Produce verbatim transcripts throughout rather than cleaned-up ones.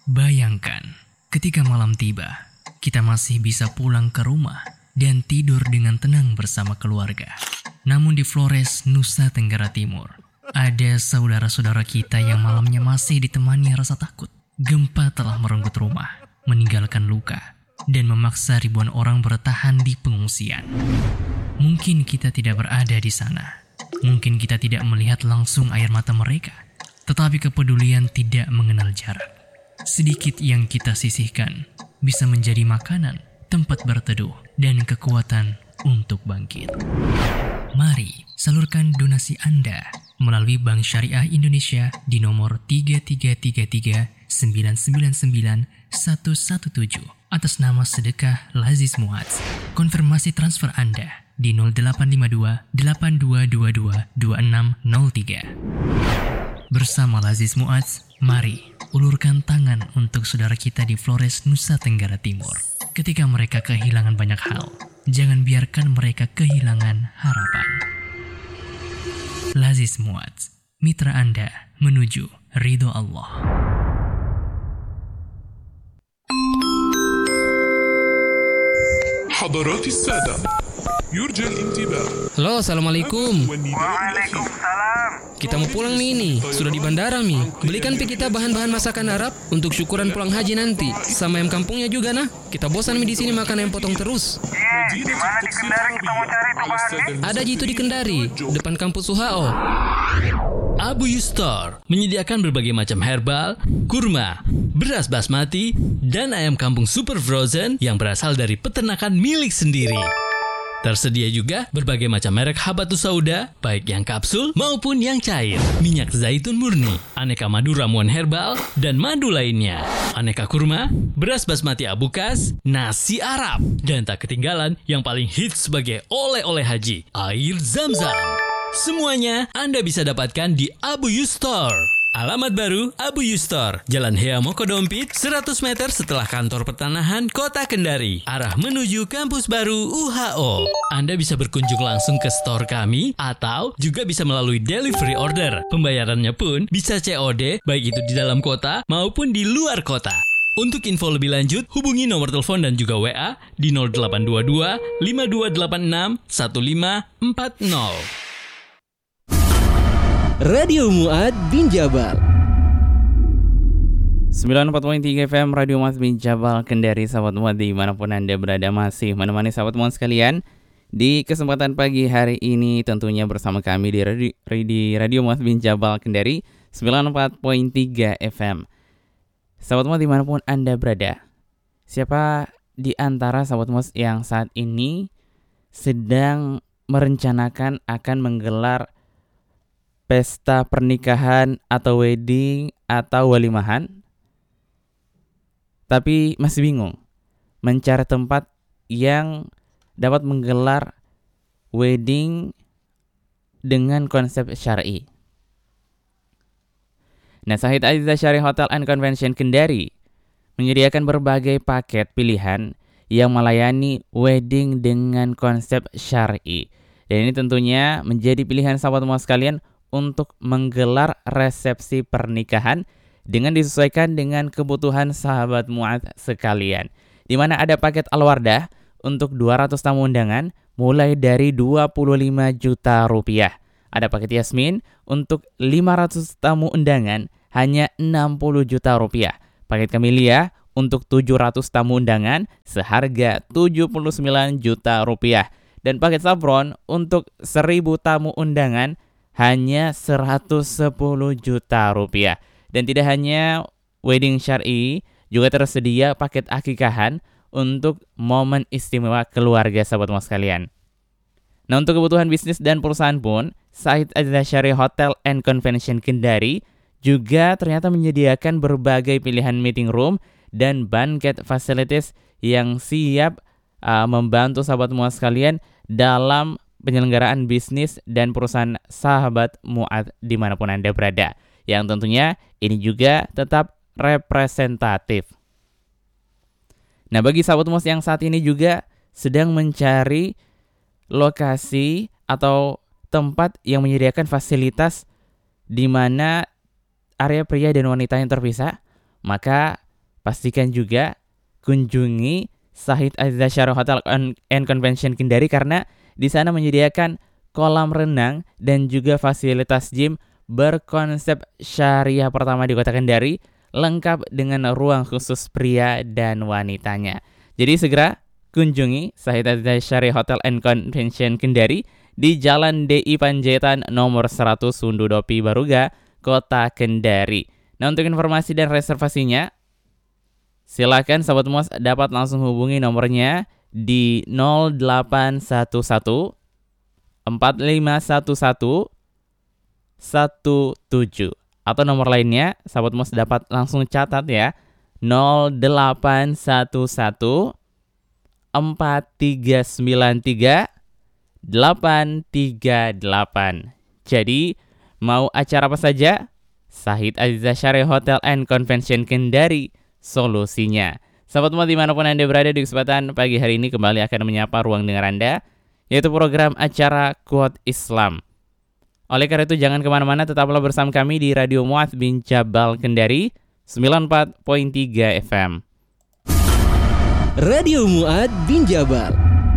Bayangkan, ketika malam tiba, kita masih bisa pulang ke rumah dan tidur dengan tenang bersama keluarga. Namun di Flores, Nusa Tenggara Timur, ada saudara-saudara kita yang malamnya masih ditemani rasa takut. Gempa telah merenggut rumah, meninggalkan luka, dan memaksa ribuan orang bertahan di pengungsian. Mungkin kita tidak berada di sana. Mungkin kita tidak melihat langsung air mata mereka. Tetapi kepedulian tidak mengenal jarak. Sedikit yang kita sisihkan bisa menjadi makanan, tempat berteduh, dan kekuatan untuk bangkit. Mari salurkan donasi Anda melalui Bank Syariah Indonesia di nomor tiga tiga tiga tiga sembilan sembilan sembilan satu satu tujuh atas nama Sedekah Lazis Muadz. Konfirmasi transfer Anda di nol delapan lima dua delapan dua dua dua dua enam nol tiga. Bersama Lazis Muadz, mari ulurkan tangan untuk saudara kita di Flores, Nusa Tenggara Timur. Ketika mereka kehilangan banyak hal, jangan biarkan mereka kehilangan harapan. Lazis Muadz, mitra Anda menuju ridho Allah. حضرات السادة يرجى الانتباه. Halo, assalamualaikum. Waalaikumsalam. Kita mau pulang nih ini, sudah di bandara Mi. Belikan pi kita bahan-bahan masakan Arab untuk syukuran pulang haji nanti. Sama ayam kampungnya juga nah. Kita bosan Mi di sini makan ayam potong terus. Iya, di mana di Kendari kita mau cari tuh bahannya? Ada Jitu di Kendari, depan kampus U H O. Abu Yustar menyediakan berbagai macam herbal, kurma, beras basmati, dan ayam kampung super frozen yang berasal dari peternakan milik sendiri. Tersedia juga berbagai macam merek habatus sauda, baik yang kapsul maupun yang cair, minyak zaitun murni, aneka madu ramuan herbal, dan madu lainnya, aneka kurma, beras basmati abukas, nasi Arab, dan tak ketinggalan yang paling hits sebagai oleh-oleh haji, air Zam-Zam. Semuanya Anda bisa dapatkan di Abu Yustar. Alamat baru Abu Yustar, Jalan Hea Mokodompit, seratus meter setelah kantor pertanahan Kota Kendari, arah menuju kampus baru U H O. Anda bisa berkunjung langsung ke store kami atau juga bisa melalui delivery order. Pembayarannya pun bisa C O D, baik itu di dalam kota maupun di luar kota. Untuk info lebih lanjut, hubungi nomor telepon dan juga W A di nol delapan dua dua lima dua delapan enam satu lima empat nol. Radio Muad bin Jabal sembilan puluh empat koma tiga F M Radio Muad bin Jabal Kendari. Sahabat Muad dimanapun Anda berada masih menemani sahabat Muad sekalian di kesempatan pagi hari ini, tentunya bersama kami di Radio, di Radio Muad bin Jabal Kendari sembilan puluh empat koma tiga F M. Sahabat Muad dimanapun Anda berada, siapa di antara sahabat Muad yang saat ini sedang merencanakan akan menggelar pesta pernikahan atau wedding atau walimahan, tapi masih bingung mencari tempat yang dapat menggelar wedding dengan konsep syar'i? Nah, Sahid Aziza Syari Hotel and Convention Kendari menyediakan berbagai paket pilihan yang melayani wedding dengan konsep syar'i. Dan ini tentunya menjadi pilihan sahabat semua sekalian untuk menggelar resepsi pernikahan dengan disesuaikan dengan kebutuhan sahabat Muad sekalian. Di mana ada paket Al-Wardah untuk dua ratus tamu undangan mulai dari dua puluh lima juta rupiah. Ada paket Yasmin untuk lima ratus tamu undangan hanya enam puluh juta rupiah. Paket Camellia untuk tujuh ratus tamu undangan seharga tujuh puluh sembilan juta rupiah. Dan paket Saffron untuk seribu tamu undangan hanya seratus sepuluh juta rupiah. Dan tidak hanya wedding syar'i, juga tersedia paket akikahan untuk momen istimewa keluarga sahabat mas sekalian. Nah, untuk kebutuhan bisnis dan perusahaan pun, Said Aziza Syari Hotel and Convention Kendari juga ternyata menyediakan berbagai pilihan meeting room dan banquet facilities yang siap uh, membantu sahabat semua sekalian dalam penyelenggaraan bisnis dan perusahaan sahabat Muad dimanapun Anda berada. Yang tentunya ini juga tetap representatif. Nah, bagi sahabat Muad yang saat ini juga sedang mencari lokasi atau tempat yang menyediakan fasilitas di mana area pria dan wanita yang terpisah, maka pastikan juga kunjungi Sahid Az-Zasyari Hotel and Convention Kendari karena di sana menyediakan kolam renang dan juga fasilitas gym berkonsep syariah pertama di Kota Kendari, lengkap dengan ruang khusus pria dan wanitanya. Jadi segera kunjungi Sahid Az-Zasyari Hotel and Convention Kendari di Jalan D I Panjaitan nomor seratus Sundudopi Baruga, Kota Kendari. Nah, untuk informasi dan reservasinya, silakan Sahabat Muaz dapat langsung hubungi nomornya di nol delapan satu satu empat lima satu satu satu tujuh atau nomor lainnya Sahabat Muaz dapat langsung catat ya, nol delapan satu satu empat tiga sembilan tiga delapan tiga delapan. Jadi mau acara apa saja, Sahid Az-Zasyari Hotel and Convention Kendari solusinya. Sahabat Muaz dimanapun Anda berada, di kesempatan pagi hari ini kembali akan menyapa ruang dengar Anda, yaitu program acara Quote Islam. Oleh karena itu jangan kemana-mana, tetaplah bersama kami di Radio Muaz bin Jabal Kendari sembilan puluh empat koma tiga F M. Radio Muaz bin Jabal.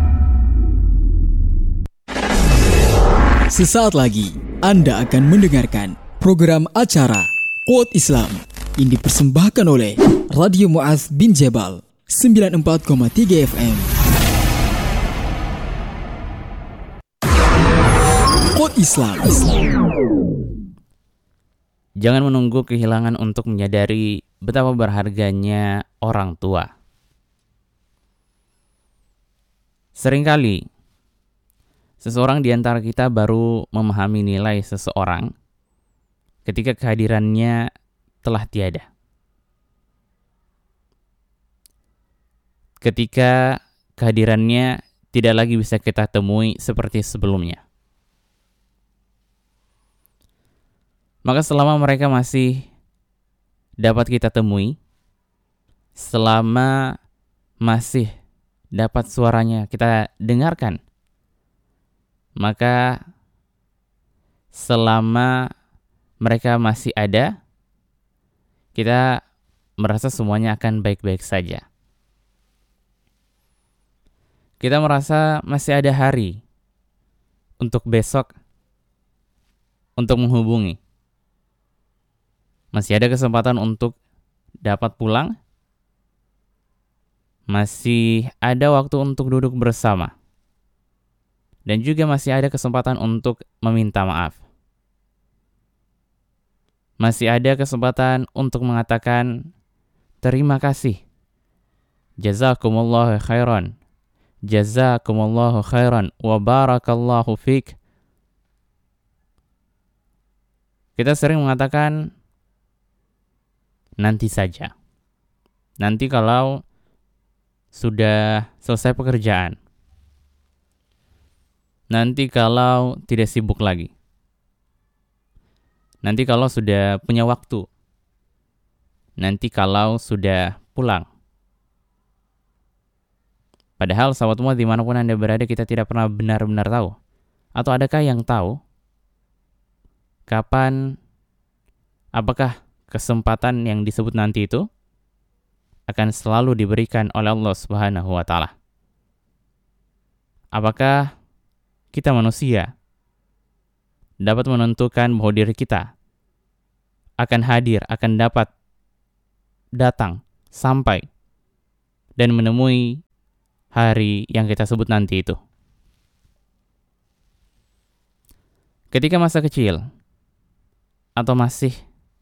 Sesaat lagi Anda akan mendengarkan program acara Quote Islam yang dipersembahkan oleh Radio Muaz bin Jabal sembilan puluh empat koma tiga F M. Quote Islam. Jangan menunggu kehilangan untuk menyadari betapa berharganya orang tua. Seringkali seseorang di antara kita baru memahami nilai seseorang ketika kehadirannya telah tiada. Ketika kehadirannya tidak lagi bisa kita temui seperti sebelumnya. Maka selama mereka masih dapat kita temui, selama masih dapat suaranya kita dengarkan, maka selama mereka masih ada, kita merasa semuanya akan baik-baik saja. Kita merasa masih ada hari untuk besok, untuk menghubungi. Masih ada kesempatan untuk dapat pulang. Masih ada waktu untuk duduk bersama. Dan juga masih ada kesempatan untuk meminta maaf. Masih ada kesempatan untuk mengatakan terima kasih. Jazakumullahu khairan. Jazakumullahu khairan wa barakallahu fik. Kita sering mengatakan nanti saja. Nanti kalau sudah selesai pekerjaan. Nanti kalau tidak sibuk lagi. Nanti kalau sudah punya waktu. Nanti kalau sudah pulang. Padahal sahabat Muaz dimanapun Anda berada, kita tidak pernah benar-benar tahu. Atau adakah yang tahu kapan, apakah kesempatan yang disebut nanti itu akan selalu diberikan oleh Allah Subhanahu wa Ta'ala? Apakah kita manusia dapat menentukan bahwa diri kita akan hadir, akan dapat datang, sampai, dan menemui hari yang kita sebut nanti itu? Ketika masa kecil, atau masih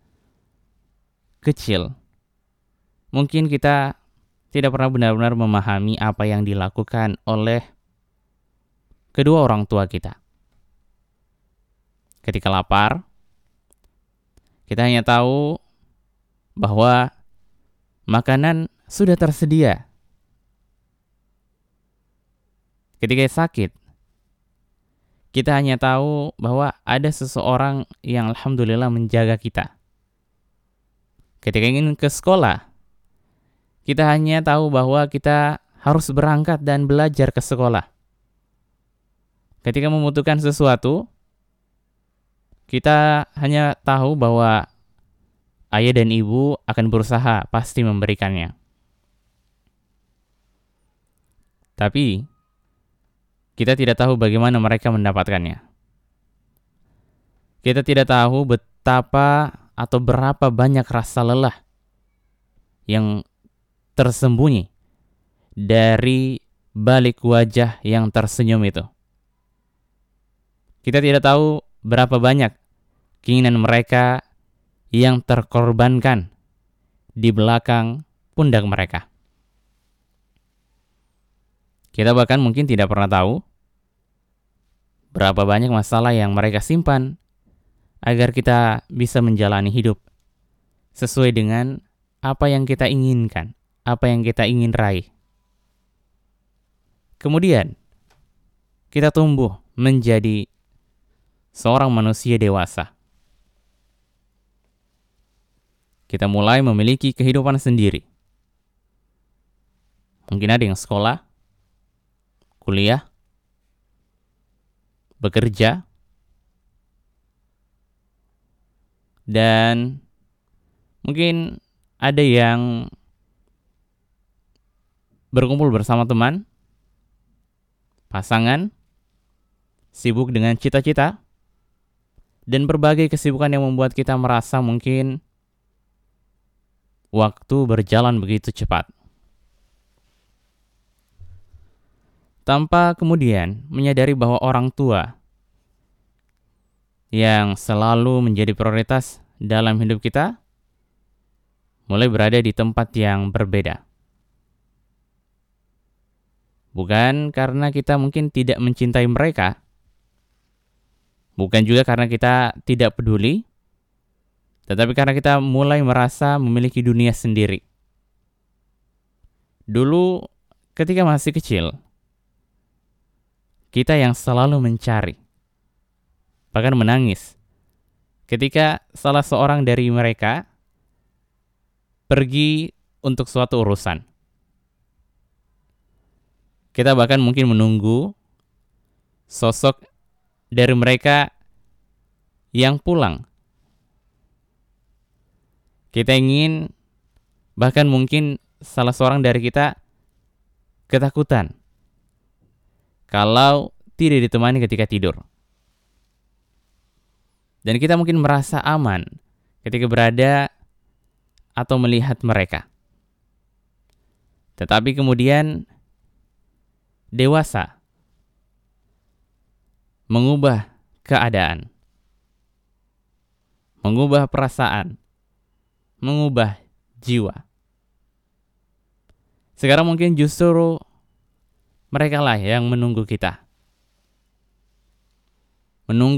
kecil, mungkin kita tidak pernah benar-benar memahami apa yang dilakukan oleh kedua orang tua kita. Ketika lapar, kita hanya tahu bahwa makanan sudah tersedia. Ketika sakit, kita hanya tahu bahwa ada seseorang yang alhamdulillah menjaga kita. Ketika ingin ke sekolah, kita hanya tahu bahwa kita harus berangkat dan belajar ke sekolah. Ketika membutuhkan sesuatu, kita hanya tahu bahwa ayah dan ibu akan berusaha pasti memberikannya. Tapi kita tidak tahu bagaimana mereka mendapatkannya. Kita tidak tahu betapa atau berapa banyak rasa lelah yang tersembunyi dari balik wajah yang tersenyum itu. Kita tidak tahu berapa banyak keinginan mereka yang terkorbankan di belakang pundak mereka. Kita bahkan mungkin tidak pernah tahu berapa banyak masalah yang mereka simpan agar kita bisa menjalani hidup sesuai dengan apa yang kita inginkan, apa yang kita ingin raih. Kemudian, kita tumbuh menjadi seorang manusia dewasa. Kita mulai memiliki kehidupan sendiri. Mungkin ada yang sekolah, kuliah, bekerja, dan mungkin ada yang berkumpul bersama teman, pasangan, sibuk dengan cita-cita, dan berbagai kesibukan yang membuat kita merasa mungkin waktu berjalan begitu cepat. Tanpa kemudian menyadari bahwa orang tua yang selalu menjadi prioritas dalam hidup kita mulai berada di tempat yang berbeda. Bukan karena kita mungkin tidak mencintai mereka, bukan juga karena kita tidak peduli, tetapi karena kita mulai merasa memiliki dunia sendiri. Dulu ketika masih kecil, kita yang selalu mencari, bahkan menangis, ketika salah seorang dari mereka pergi untuk suatu urusan. Kita bahkan mungkin menunggu sosok dari mereka yang pulang. Kita ingin, bahkan mungkin salah seorang dari kita ketakutan kalau tidak ditemani ketika tidur. Dan kita mungkin merasa aman ketika berada atau melihat mereka. Tetapi kemudian dewasa mengubah keadaan, mengubah perasaan, mengubah jiwa. Sekarang mungkin justru mereka lah yang menunggu kita. Menunggu